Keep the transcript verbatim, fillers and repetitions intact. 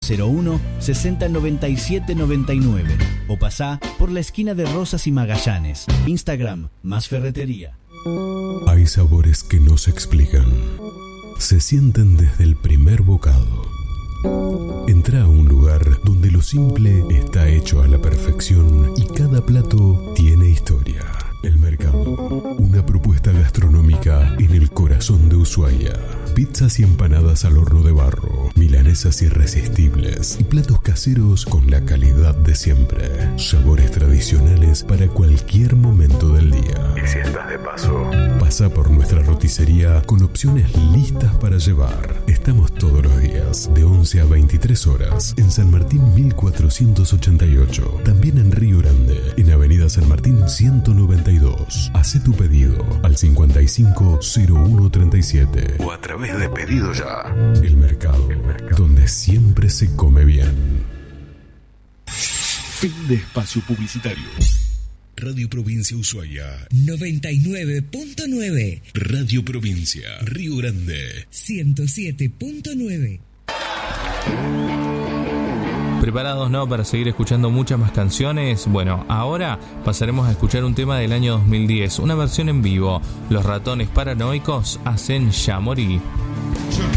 cero uno sesenta noventa y siete noventa y nueve o pasá por la esquina de Rosas y Magallanes. Instagram, Más Ferretería. Hay sabores que no se explican. Se sienten desde el primer bocado. Entra a un lugar donde lo simple está hecho a la perfección y cada plato tiene historia. El Mercado, una propuesta gastronómica en el corazón de Ushuaia. Pizzas y empanadas al horno de barro, milanesas irresistibles y platos caseros con la calidad de siempre. Sabores tradicionales para cualquier momento del día. Y si estás de paso, pasa por nuestra roticería con opciones listas para llevar. Estamos todos los días de once a veintitrés horas en San Martín mil cuatrocientos ochenta y ocho. También en Río Grande, en Avenida San Martín ciento noventa y dos. Hacé tu pedido al cincuenta y cinco cero uno treinta y siete o a través de Pedido Ya. El Mercado, El Mercado, donde siempre se come bien. Fin de espacio publicitario. Radio Provincia Ushuaia noventa y nueve punto nueve. Radio Provincia Río Grande ciento siete punto nueve. ¿Preparados, no, para seguir escuchando muchas más canciones? Bueno, ahora pasaremos a escuchar un tema del año dos mil diez, una versión en vivo. Los Ratones Paranoicos hacen Ya Morí.